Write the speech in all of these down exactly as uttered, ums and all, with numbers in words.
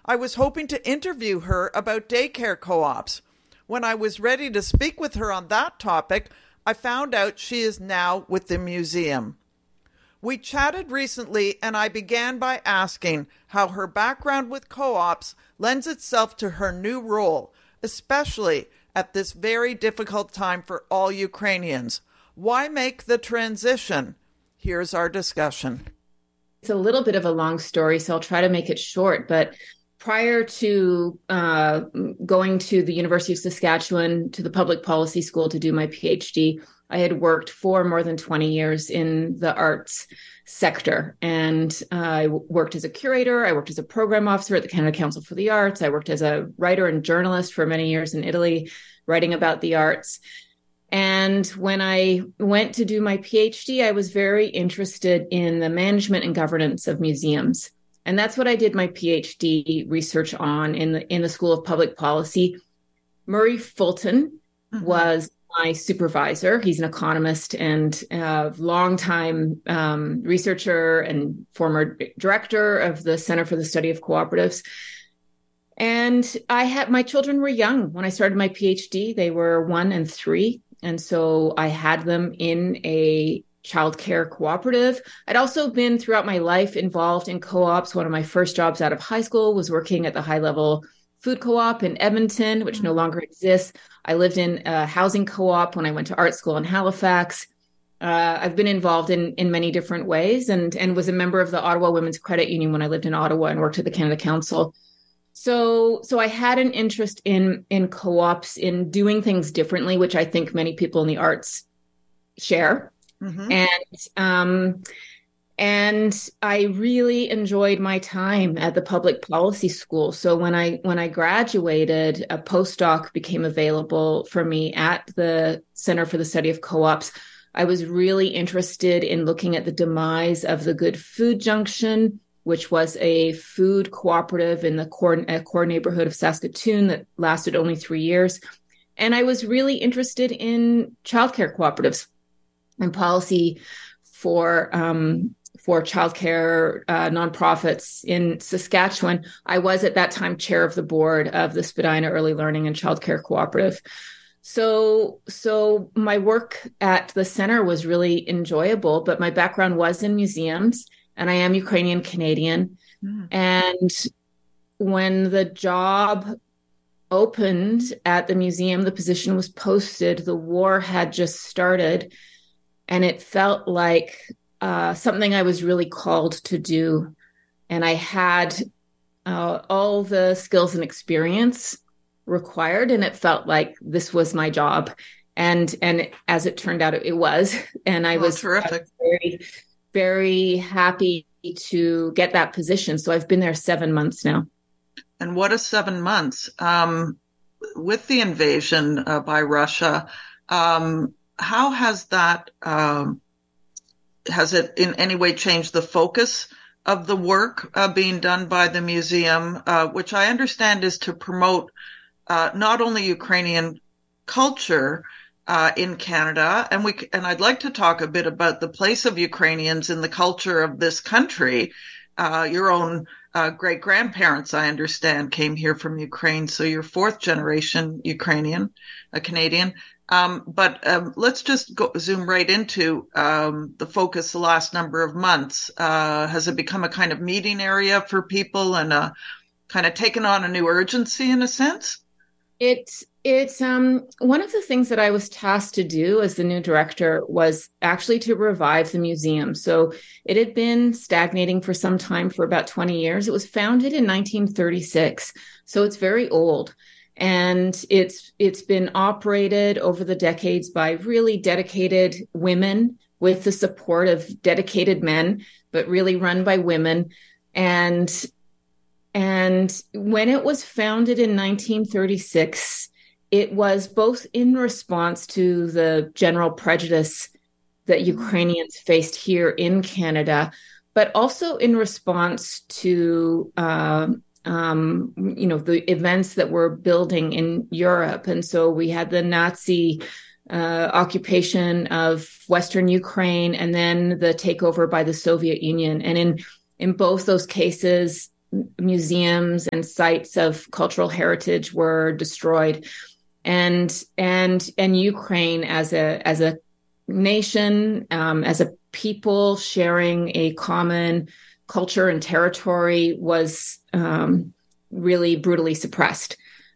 I was hoping to interview her about daycare co-ops. When I was ready to speak with her on that topic, I found out she is now with the museum. We chatted recently, and I began by asking how her background with co-ops lends itself to her new role, especially at this very difficult time for all Ukrainians. Why make the transition? Here's our discussion. It's a little bit of a long story, so I'll try to make it short. But prior to uh, going to the University of Saskatchewan to the public policy school to do my PhD, I had worked for more than twenty years in the arts sector. And uh, I worked as a curator. I worked as a program officer at the Canada Council for the Arts. I worked as a writer and journalist for many years in Italy, writing about the arts. And when I went to do my PhD, I was very interested in the management and governance of museums. And that's what I did my PhD research on in the, in the School of Public Policy. Murray Fulton mm-hmm. was my supervisor. He's an economist and a longtime um, researcher and former director of the Center for the Study of Cooperatives. And I had, my children were young when I started my PhD. They were one and three. And so I had them in a childcare cooperative. I'd also been throughout my life involved in co-ops. One of my first jobs out of high school was working at the high level food co-op in Edmonton, which no longer exists. I lived in a housing co-op when I went to art school in Halifax. Uh, I've been involved in in many different ways and, and was a member of the Ottawa Women's Credit Union when I lived in Ottawa and worked at the Canada Council. So so I had an interest in in co-ops, in doing things differently, which I think many people in the arts share. Mm-hmm. And um, and I really enjoyed my time at the public policy school. So when I when I graduated, a postdoc became available for me at the Center for the Study of Co-ops. I was really interested in looking at the demise of the Good Food Junction, which was a food cooperative in the core, uh, core neighborhood of Saskatoon that lasted only three years. And I was really interested in childcare cooperatives and policy for um, for childcare uh, nonprofits in Saskatchewan. I was at that time chair of the board of the Spadina Early Learning and Childcare Cooperative. So, so my work at the center was really enjoyable, but my background was in museums, and I am Ukrainian Canadian. Mm. And when the job opened at the museum, the position was posted, the war had just started, and it felt like uh, something I was really called to do. And I had uh, all the skills and experience required, and it felt like this was my job. And and as it turned out, it was. And I oh, was terrific. very, very happy to get that position. So I've been there seven months now. And what a seven months. Um, with the invasion uh, by Russia, um, how has that, um, has it in any way changed the focus of the work uh, being done by the museum, uh, which I understand is to promote uh, not only Ukrainian culture uh, in Canada, and we and I'd like to talk a bit about the place of Ukrainians in the culture of this country. Uh, your own uh, great-grandparents, I understand, came here from Ukraine, so you're fourth generation Ukrainian, a Canadian. Um, but um, let's just go, zoom right into um, the focus the last number of months. Uh, has it become a kind of meeting area for people and uh, kind of taken on a new urgency in a sense? It's it's um, one of the things that I was tasked to do as the new director was actually to revive the museum. So it had been stagnating for some time, for about twenty years. It was founded in nineteen thirty-six, so it's very old. And it's it's been operated over the decades by really dedicated women with the support of dedicated men, but really run by women. And and when it was founded in nineteen thirty-six, it was both in response to the general prejudice that Ukrainians faced here in Canada, but also in response to uh, Um, you know, the events that were building in Europe. And so we had the Nazi uh, occupation of Western Ukraine and then the takeover by the Soviet Union. And in, in both those cases, museums and sites of cultural heritage were destroyed. And and and Ukraine as a as a nation, um, as a people sharing a common culture and territory was um, really brutally suppressed.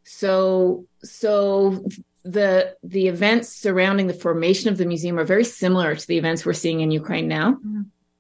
So so the the events surrounding the formation of the museum are very similar to the events we're seeing in Ukraine now. Mm-hmm.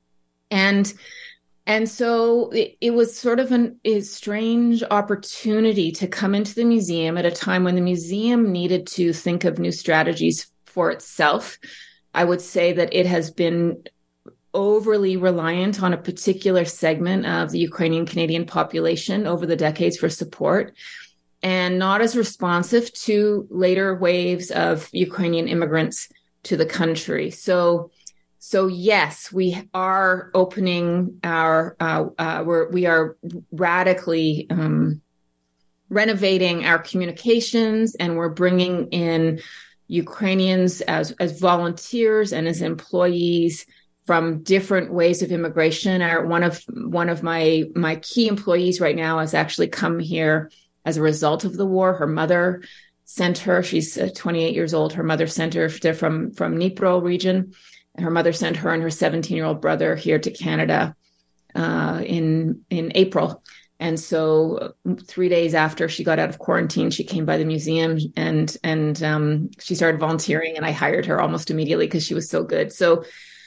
And And so it, it was sort of an, a strange opportunity to come into the museum at a time when the museum needed to think of new strategies for itself. I would say that it has been overly reliant on a particular segment of the Ukrainian Canadian population over the decades for support, and not as responsive to later waves of Ukrainian immigrants to the country. So So yes, we are opening our, uh, uh, we're, we are radically um, renovating our communications, and we're bringing in Ukrainians as, as volunteers and as employees from different ways of immigration. Our, one of one of my my key employees right now has actually come here as a result of the war. Her mother sent her. She's uh, twenty-eight years old. Her mother sent her to, from from Dnipro region. Her mother sent her and her seventeen-year-old brother here to Canada uh, in in April. And so three days after she got out of quarantine, she came by the museum and and um, she started volunteering, and I hired her almost immediately because she was so good. So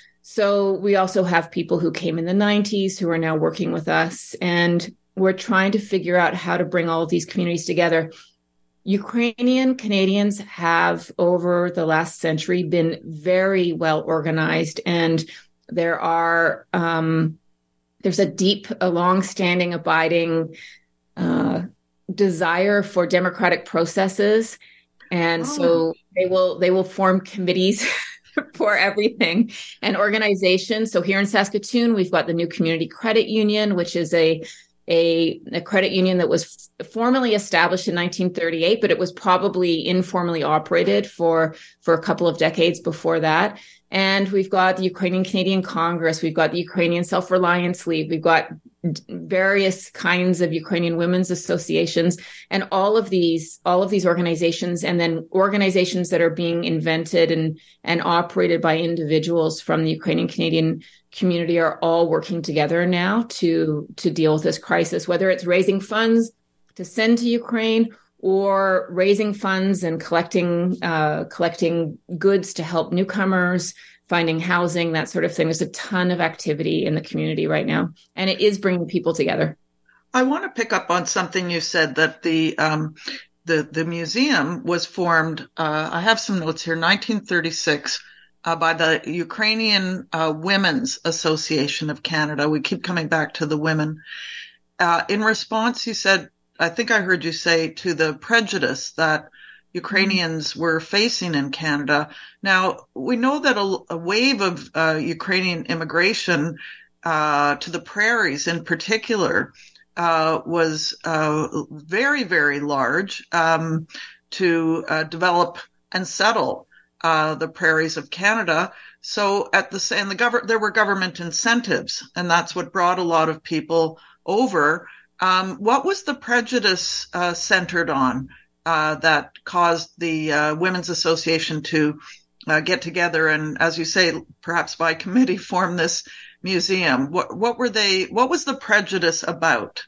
so we also have people who came in the nineties who are now working with us, and we're trying to figure out how to bring all of these communities together. Ukrainian Canadians have, over the last century, been very well organized, and there are um, there's a deep, a long-standing, abiding uh, desire for democratic processes, and oh. so they will they will form committees for everything and organizations. So here in Saskatoon, we've got the New Community Credit Union, which is a A, a credit union that was f- formally established in nineteen thirty-eight, but it was probably informally operated for, for a couple of decades before that. And we've got the Ukrainian Canadian Congress. We've got the Ukrainian Self-Reliance League. We've got various kinds of Ukrainian women's associations, and all of these, all of these organizations, and then organizations that are being invented and, and operated by individuals from the Ukrainian Canadian community are all working together now to, to deal with this crisis, whether it's raising funds to send to Ukraine or raising funds and collecting uh, collecting goods to help newcomers, finding housing, that sort of thing. There's a ton of activity in the community right now, and it is bringing people together. I want to pick up on something you said, that the um, the the museum was formed. Uh, I have some notes here. nineteen thirty-six. Uh, by the Ukrainian uh, Women's Association of Canada. We keep coming back to the women. Uh, in response, you said, I think I heard you say, to the prejudice that Ukrainians mm-hmm. were facing in Canada. Now, we know that a, a wave of uh, Ukrainian immigration uh, to the prairies in particular uh, was uh, very, very large um, to uh, develop and settle Uh, the prairies of Canada. So at the and the government, there were government incentives, and that's what brought a lot of people over. Um, what was the prejudice uh, centered on uh, that caused the uh, Women's Association to uh, get together and, as you say, perhaps by committee, form this museum? What what were they? What was the prejudice about?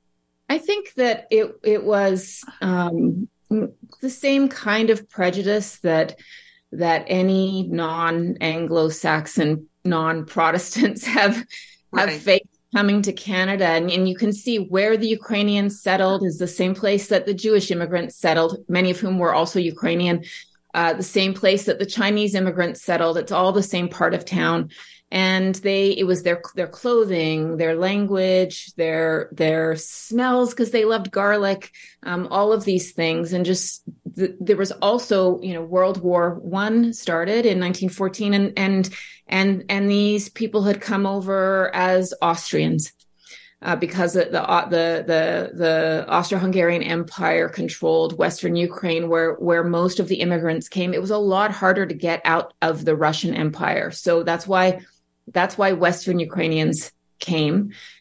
I think that it it was um, the same kind of prejudice that. that any non-Anglo-Saxon, non-Protestants have have right. faced coming to Canada. And, and you can see where the Ukrainians settled is the same place that the Jewish immigrants settled, many of whom were also Ukrainian, uh, the same place that the Chinese immigrants settled. It's all the same part of town. And they, it was their, their clothing, their language, their, their smells, because they loved garlic, um, all of these things. And just, th- there was also, you know, World War One started in nineteen fourteen, and, and, and, and these people had come over as Austrians, uh, because the, the, the, the, the Austro-Hungarian Empire controlled Western Ukraine, where, where most of the immigrants came. It was a lot harder to get out of the Russian Empire. So that's why That's why Western Ukrainians came.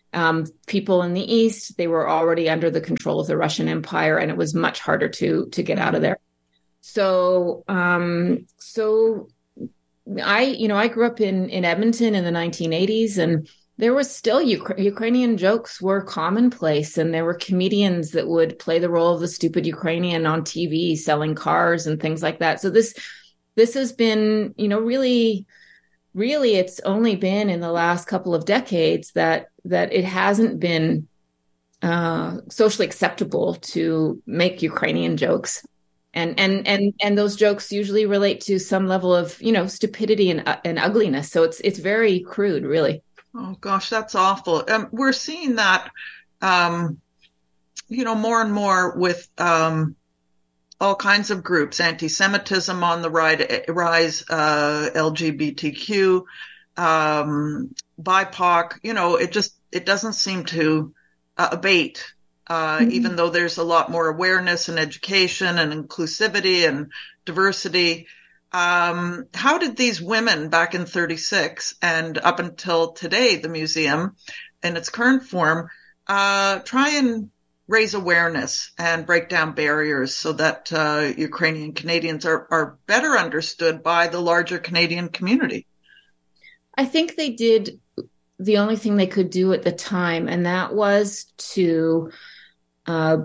Um, people in the East, they were already under the control of the Russian Empire, and it was much harder to to get out of there. So, um, so I, you know, I grew up in in Edmonton in the nineteen eighties, and there was still Uk- Ukrainian jokes were commonplace, and there were comedians that would play the role of the stupid Ukrainian on T V, selling cars and things like that. So this this has been, you know, really. Really, it's only been in the last couple of decades that that it hasn't been uh, socially acceptable to make Ukrainian jokes, and and and and those jokes usually relate to some level of, you know, stupidity and and ugliness. So it's it's very crude, really. Oh gosh, that's awful. Um, we're seeing that, um, you know, more and more with. Um, all kinds of groups, anti-Semitism on the rise, uh, L G B T Q, um, B I P O C, you know, it just, it doesn't seem to uh, abate, uh, mm-hmm. even though there's a lot more awareness and education and inclusivity and diversity. Um, how did these women back in thirty-six and up until today, the museum in its current form, uh, try and raise awareness and break down barriers so that uh, Ukrainian Canadians are, are better understood by the larger Canadian community? I think they did the only thing they could do at the time, and that was to uh,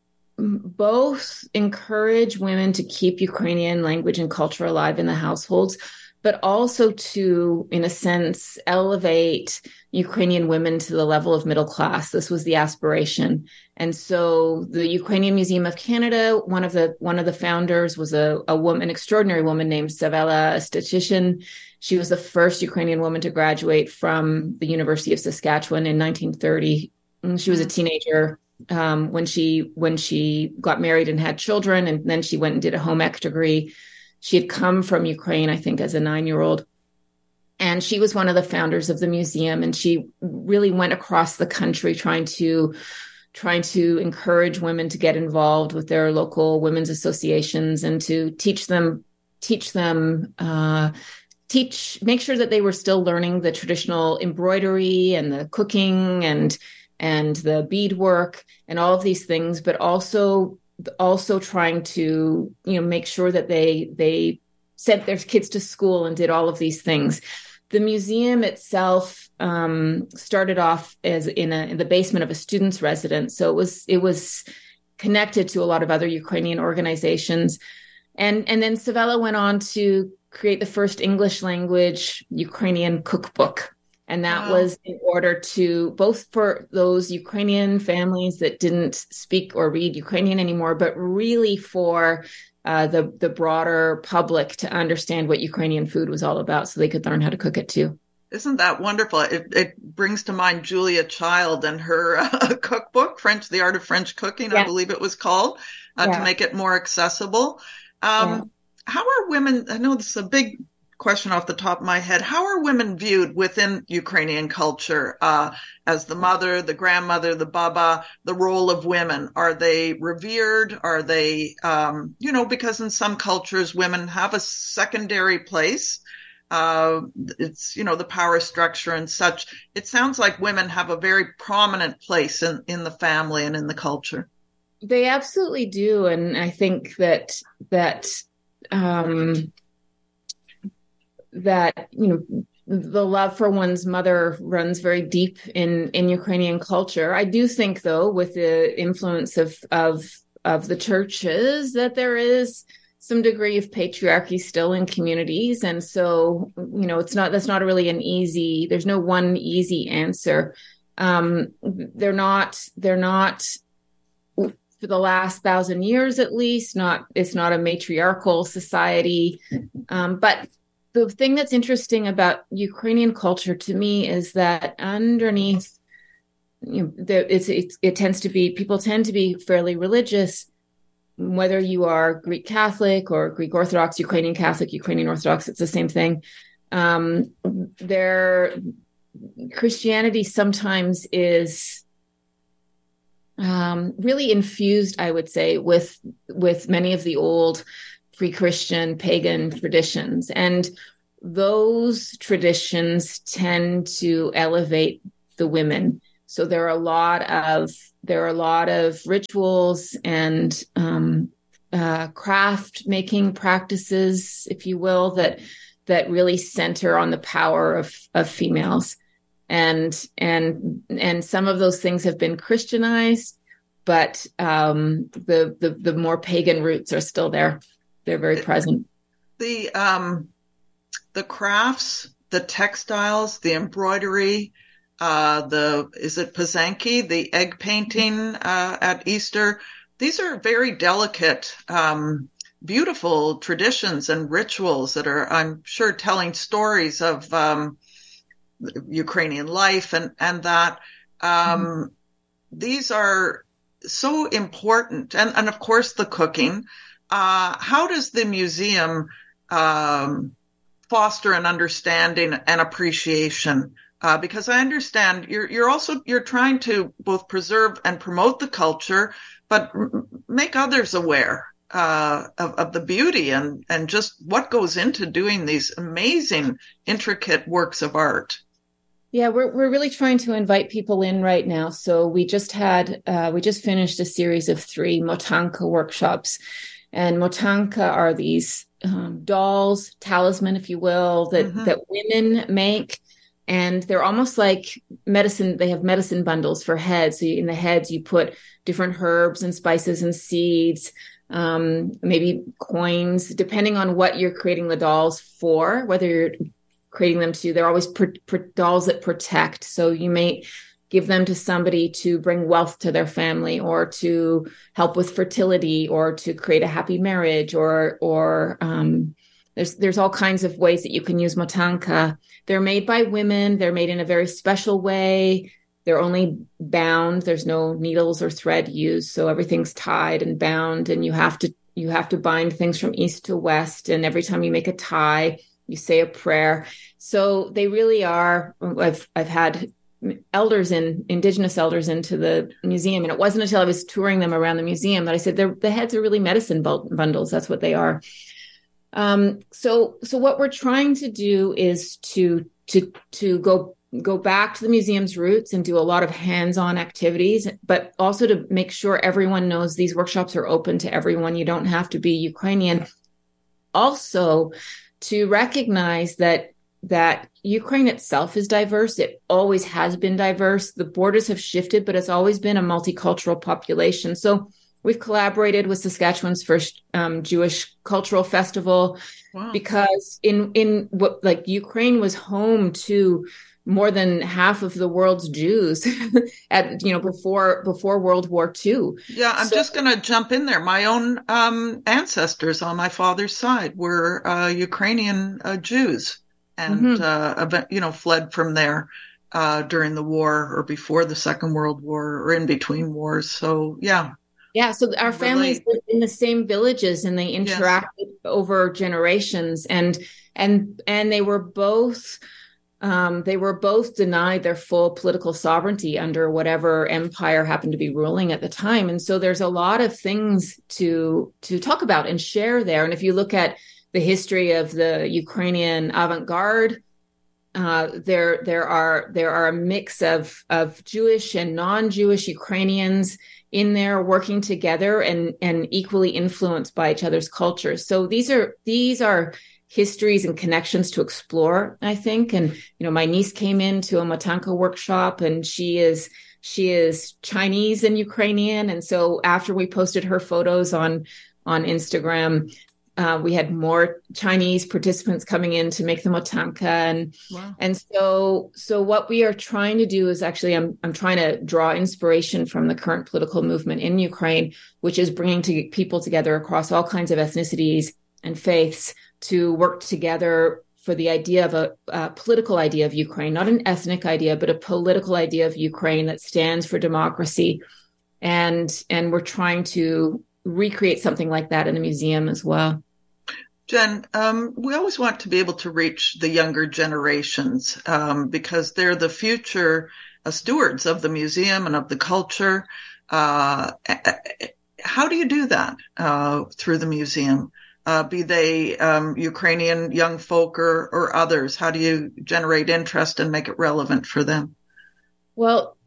both encourage women to keep Ukrainian language and culture alive in the households, but also to, in a sense, elevate Ukrainian women to the level of middle class. This was the aspiration. And so the Ukrainian Museum of Canada, one of the one of the founders was a, a woman, an extraordinary woman named Savela Stechyshin. She was the first Ukrainian woman to graduate from the University of Saskatchewan in nineteen thirty. And she was a teenager um, when she when she got married and had children, and then she went and did a home ec degree. She had come from Ukraine, I think, as a nine-year-old. And she was one of the founders of the museum. And she really went across the country trying to trying to encourage women to get involved with their local women's associations and to teach them, teach them, uh, teach, make sure that they were still learning the traditional embroidery and the cooking and and the beadwork and all of these things, but also also trying to, you know, make sure that they they sent their kids to school and did all of these things. The museum itself um, started off as in, a, in the basement of a student's residence, so it was it was connected to a lot of other Ukrainian organizations, and and then Savela went on to create the first English language Ukrainian cookbook. And that wow. was in order to both for those Ukrainian families that didn't speak or read Ukrainian anymore, but really for uh, the the broader public to understand what Ukrainian food was all about, so they could learn how to cook it too. Isn't that wonderful? It, it brings to mind Julia Child and her uh, cookbook, French, The Art of French Cooking, yeah. I believe it was called, uh, yeah. to make it more accessible. Um, yeah. How are women? I know this is a big question off the top of my head. How are women viewed within Ukrainian culture uh, as the mother, the grandmother, the baba, the role of women? Are they revered? Are they, um, you know, because in some cultures, women have a secondary place. Uh, it's, you know, the power structure and such. It sounds like women have a very prominent place in, in the family and in the culture. They absolutely do. And I think that, that, um, that, you know, the love for one's mother runs very deep in, in Ukrainian culture. I do think, though, with the influence of, of, of the churches, that there is some degree of patriarchy still in communities. And so, you know, it's not, that's not really an easy, there's no one easy answer. Um, they're not, they're not for the last thousand years, at least, not, it's not a matriarchal society. Um, but the thing that's interesting about Ukrainian culture to me is that underneath, you know, there, it's, it's, it tends to be, people tend to be fairly religious, whether you are Greek Catholic or Greek Orthodox, Ukrainian Catholic, Ukrainian Orthodox, it's the same thing. Um, their Christianity sometimes is um, really infused, I would say, with, with many of the old pre-Christian pagan traditions. And those traditions tend to elevate the women. So there are a lot of there are a lot of rituals and um, uh, craft making practices, if you will, that that really center on the power of of females. And and and some of those things have been Christianized, but um, the, the the more pagan roots are still there. They're very present. The um, the crafts, the textiles, the embroidery, uh, the is it Pysanky, the egg painting uh, at Easter. These are very delicate, um, beautiful traditions and rituals that are, I'm sure, telling stories of um, Ukrainian life and and that. Um, mm-hmm. These are so important, and and of course the cooking. Uh, how does the museum um, foster an understanding and appreciation? Uh, because I understand you're you're also you're trying to both preserve and promote the culture, but make others aware uh, of, of the beauty and and just what goes into doing these amazing, intricate works of art. Yeah, we're we're really trying to invite people in right now. So we just had uh, we just finished a series of three Motanka workshops, and Motanka are these um, dolls, talisman, if you will, that mm-hmm. that women make, and they're almost like medicine. They have medicine bundles for heads. So in the heads, you put different herbs and spices and seeds, um, maybe coins, depending on what you're creating the dolls for, whether you're creating them to, they're always pr- pr- dolls that protect. So you may give them to somebody to bring wealth to their family, or to help with fertility, or to create a happy marriage, or, or um, there's, there's all kinds of ways that you can use Motanka. They're made by women. They're made in a very special way. They're only bound. There's no needles or thread used. So everything's tied and bound, and you have to, you have to bind things from east to west. And every time you make a tie, you say a prayer. So they really are. I've I've had elders in indigenous elders into the museum, and it wasn't until I was touring them around the museum that I said the heads are really medicine bundles. That's what they are. Um, so so what we're trying to do is to to to go go back to the museum's roots and do a lot of hands-on activities, but also to make sure everyone knows these workshops are open to everyone. You don't have to be Ukrainian. Also, to recognize that that Ukraine itself is diverse. It always has been diverse. The borders have shifted, but it's always been a multicultural population. So we've collaborated with Saskatchewan's first um, Jewish cultural festival. Wow. Because in in what like Ukraine was home to more than half of the world's Jews at, you know, before before World War Two. Yeah, I'm so, just going to jump in there. My own um, ancestors on my father's side were uh, Ukrainian uh, Jews, and mm-hmm. uh, you know, fled from there uh, during the war, or before the Second World War, or in between wars. So yeah. Yeah, so our families lived in the same villages, and they interacted yes. over generations, and and and they were both. Um, they were both denied their full political sovereignty under whatever empire happened to be ruling at the time. And so there's a lot of things to to talk about and share there. And if you look at the history of the Ukrainian avant-garde, uh, there there are there are a mix of of Jewish and non-Jewish Ukrainians in there working together and and equally influenced by each other's cultures. So these are these are histories and connections to explore, I think. And, you know, my niece came into a Motanka workshop, and she is, she is Chinese and Ukrainian. And so after we posted her photos on, on Instagram, uh, we had more Chinese participants coming in to make the Motanka. And, wow. and so, so what we are trying to do is actually, I'm, I'm trying to draw inspiration from the current political movement in Ukraine, which is bringing to people together across all kinds of ethnicities and faiths to work together for the idea of a, a political idea of Ukraine, not an ethnic idea, but a political idea of Ukraine that stands for democracy. And, and we're trying to recreate something like that in the museum as well. Jen, um, we always want to be able to reach the younger generations um, because they're the future uh, stewards of the museum and of the culture. Uh, how do you do that uh, through the museum? Uh, be they um, Ukrainian young folk or, or others? How do you generate interest and make it relevant for them? Well,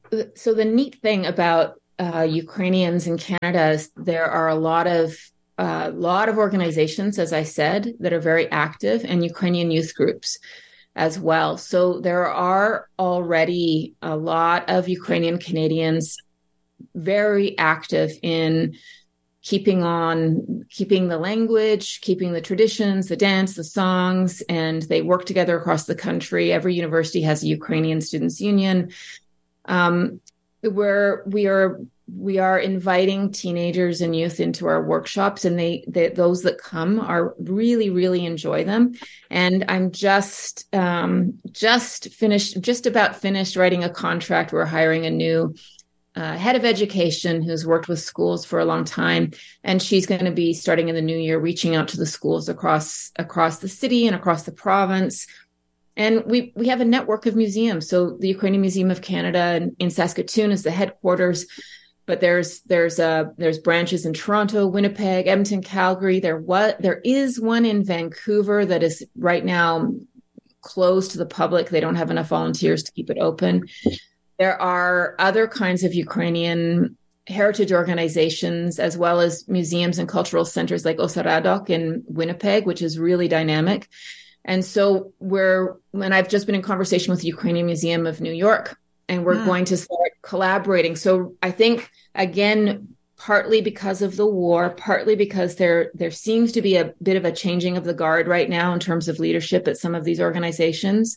so the neat thing about uh, Ukrainians in Canada is there are a lot of a uh, lot of organizations, as I said, that are very active, and Ukrainian youth groups as well. So there are already a lot of Ukrainian Canadians very active in keeping on, keeping the language, keeping the traditions, the dance, the songs, and they work together across the country. Every university has a Ukrainian Students' Union. Um, where we are we are inviting teenagers and youth into our workshops, and they, they those that come are really, really enjoy them. And I'm just um, just finished, just about finished writing a contract. We're hiring a new uh, head of education who's worked with schools for a long time, and she's going to be starting in the new year, reaching out to the schools across across the city and across the province. And we we have a network of museums. So the Ukrainian Museum of Canada in, in Saskatoon is the headquarters, but there's there's uh there's branches in Toronto, Winnipeg, Edmonton, Calgary. There what there is one in Vancouver that is right now closed to the public. They don't have enough volunteers to keep it open. There are other kinds of Ukrainian heritage organizations, as well as museums and cultural centers like Osaradok in Winnipeg, which is really dynamic. And so we're, and I've just been in conversation with the Ukrainian Museum of New York, and we're mm. going to start collaborating. So I think, again, partly because of the war, partly because there, there seems to be a bit of a changing of the guard right now in terms of leadership at some of these organizations.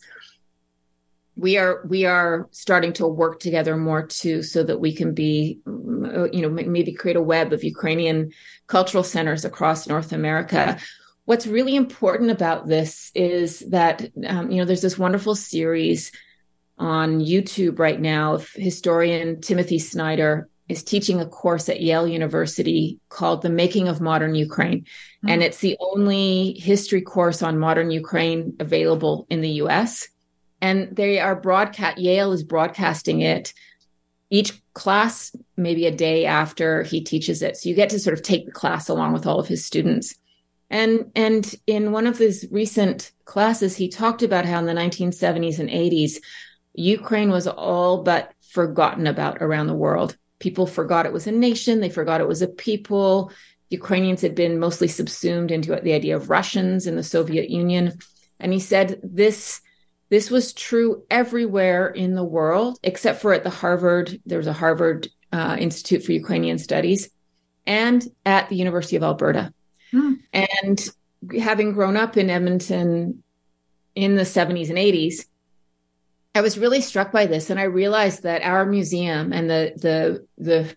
We are, we are starting to work together more too, so that we can be, you know, maybe create a web of Ukrainian cultural centers across North America. What's really important about this is that, um, you know, there's this wonderful series on YouTube right now of historian Timothy Snyder is teaching a course at Yale University called The Making of Modern Ukraine. Mm-hmm. And it's the only history course on modern Ukraine available in the U S. And they are broadcast, Yale is broadcasting it each class, maybe a day after he teaches it. So you get to sort of take the class along with all of his students. And and in one of his recent classes, he talked about how in the nineteen seventies and eighties, Ukraine was all but forgotten about around the world. People forgot it was a nation. They forgot it was a people. Ukrainians had been mostly subsumed into the idea of Russians in the Soviet Union. And he said this, this was true everywhere in the world, except for at the Harvard, there was a Harvard uh, Institute for Ukrainian Studies, and at the University of Alberta. Hmm. And having grown up in Edmonton in the seventies and eighties, I was really struck by this. And I realized that our museum and the the the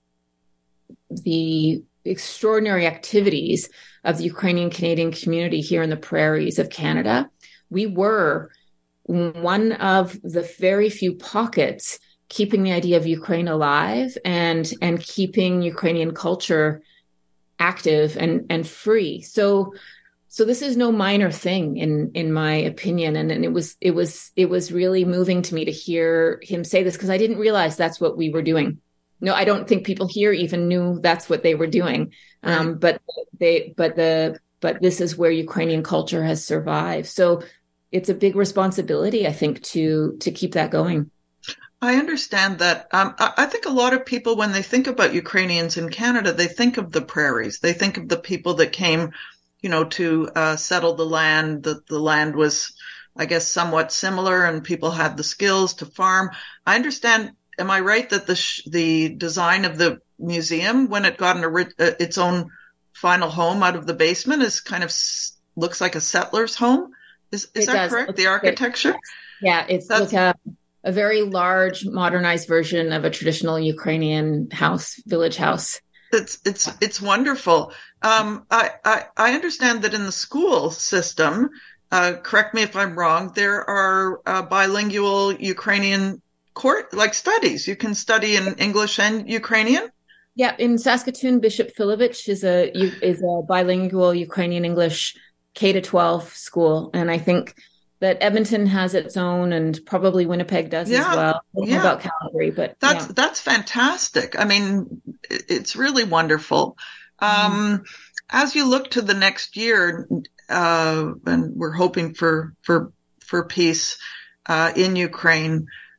the extraordinary activities of the Ukrainian Canadian community here in the prairies of Canada, we were one of the very few pockets keeping the idea of Ukraine alive and and keeping Ukrainian culture active and and free. So so this is no minor thing in in my opinion, and, and it was it was it was really moving to me to hear him say this, because I didn't realize that's what we were doing. No, I don't think people here even knew that's what they were doing. Um, but they but the but this is where Ukrainian culture has survived. So it's a big responsibility, I think, to to keep that going. I understand that. Um, I think a lot of people, when they think about Ukrainians in Canada, they think of the prairies. They think of the people that came, you know, to uh, settle the land. That the land was, I guess, somewhat similar, and people had the skills to farm. I understand. Am I right that the sh- the design of the museum, when it got an, uh, its own final home out of the basement, is kind of s- looks like a settler's home? Is is it that does. correct? It's the architecture? Great. Yeah, it's That's- like a. a very large, modernized version of a traditional Ukrainian house, village house. It's it's it's wonderful. Um, I, I I understand that in the school system, uh, correct me if I'm wrong, there are uh, bilingual Ukrainian court like studies. You can study in English and Ukrainian. Yeah, in Saskatoon, Bishop Filovich is a is a bilingual Ukrainian English K to twelve school, and I think that Edmonton has its own, and probably Winnipeg does yeah, as well. I don't yeah. know about Calgary, but that's yeah. that's fantastic. I mean, it's really wonderful. Mm-hmm. Um, as you look to the next year, uh, and we're hoping for for for peace uh, in Ukraine,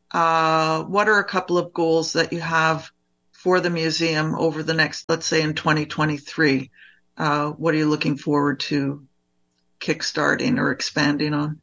Uh, what are a couple of goals that you have for the museum over the next, let's say in twenty twenty-three? Uh, what are you looking forward to kickstarting or expanding on?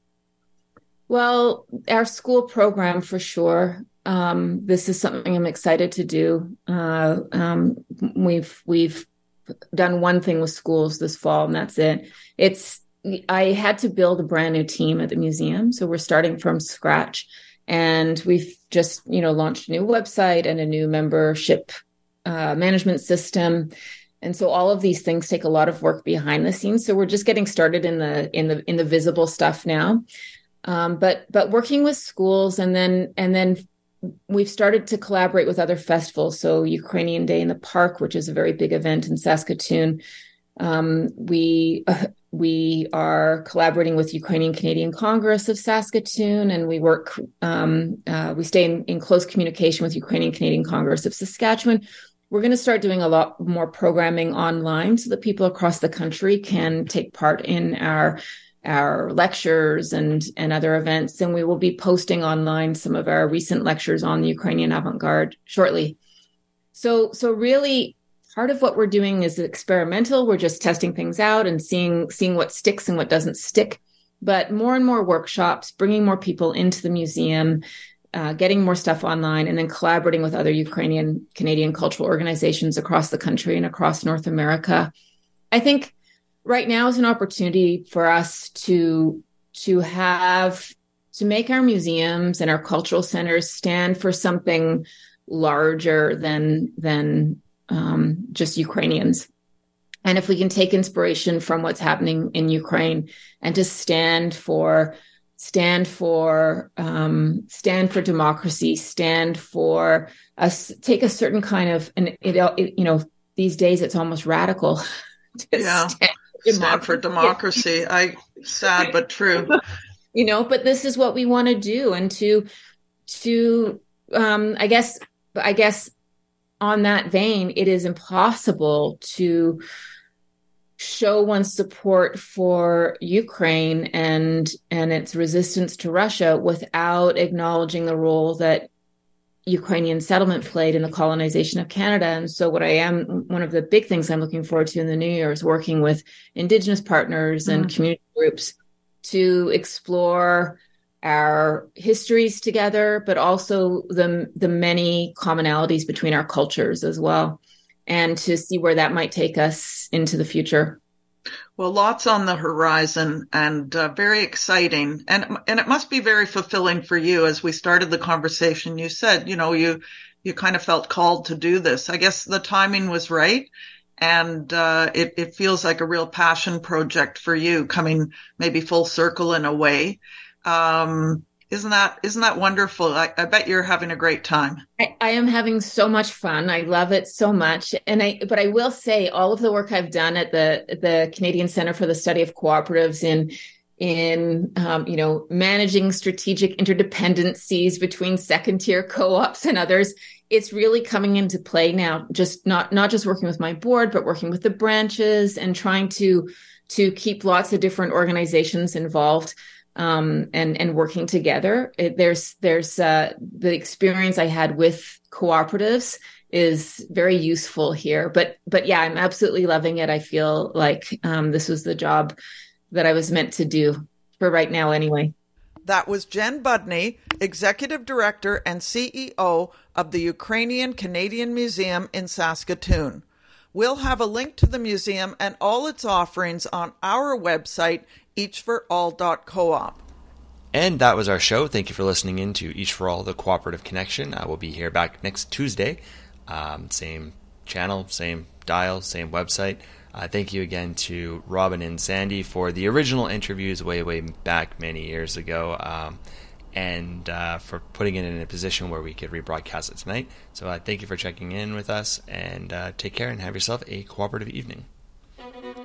Well, our school program for sure. Um, this is something I'm excited to do. Uh, um, we've we've done one thing with schools this fall, and that's it. It's I had to build a brand new team at the museum, so we're starting from scratch, and we've just you know launched a new website and a new membership uh, management system. And so all of these things take a lot of work behind the scenes. So we're just getting started in the in the in the visible stuff now. Um, but but working with schools, and then and then we've started to collaborate with other festivals. So Ukrainian Day in the Park, which is a very big event in Saskatoon. Um, we uh, we are collaborating with Ukrainian Canadian Congress of Saskatoon, and we work. Um, uh, we stay in, in close communication with Ukrainian Canadian Congress of Saskatchewan. We're going to start doing a lot more programming online so that people across the country can take part in our our lectures and, and other events. And we will be posting online some of our recent lectures on the Ukrainian avant-garde shortly. So, so really part of what we're doing is experimental. We're just testing things out and seeing, seeing what sticks and what doesn't stick. But more and more workshops, bringing more people into the museum, Uh, getting more stuff online, and then collaborating with other Ukrainian Canadian cultural organizations across the country and across North America. I think right now is an opportunity for us to to have to make our museums and our cultural centers stand for something larger than than um, just Ukrainians. And if we can take inspiration from what's happening in Ukraine and to stand for stand for um, stand for democracy, stand for us, take a certain kind of, and it, it, you know, these days it's almost radical. To yeah, stand for, stand for democracy. I sad but true. You know, but this is what we want to do, and to to um, I guess I guess on that vein, it is impossible to show one's support for Ukraine and and its resistance to Russia without acknowledging the role that Ukrainian settlement played in the colonization of Canada. And so what I am, one of the big things I'm looking forward to in the new year is working with Indigenous partners and mm. community groups to explore our histories together, but also the, the many commonalities between our cultures as well, and to see where that might take us into the future. Well, lots on the horizon, and uh, very exciting. And and it must be very fulfilling for you. As we started the conversation, you said, you know, you you kind of felt called to do this. I guess the timing was right. And uh, it, it feels like a real passion project for you, coming maybe full circle in a way. Um, Isn't that isn't that wonderful? I, I bet you're having a great time. I, I am having so much fun. I love it so much. And I but I will say all of the work I've done at the the Canadian Centre for the Study of Cooperatives in in um, you know managing strategic interdependencies between second tier co-ops and others, it's really coming into play now. Just not not just working with my board, but working with the branches and trying to to keep lots of different organizations involved. Um, and, and working together. It, there's, there's, uh, the experience I had with cooperatives is very useful here, but, but yeah, I'm absolutely loving it. I feel like, um, this was the job that I was meant to do for right now anyway. That was Jen Budney, Executive Director and C E O of the Ukrainian Canadian Museum in Saskatoon. We'll have a link to the museum and all its offerings on our website, each for all dot coop. And that was our show. Thank you for listening in to Each for All, the Cooperative Connection. Uh, we'll be here back next Tuesday. Um, same channel, same dial, same website. Uh, thank you again to Robin and Sandy for the original interviews way, way back many years ago. Um, and uh, for putting it in a position where we could rebroadcast it tonight. So uh, thank you for checking in with us, and uh, take care and have yourself a cooperative evening.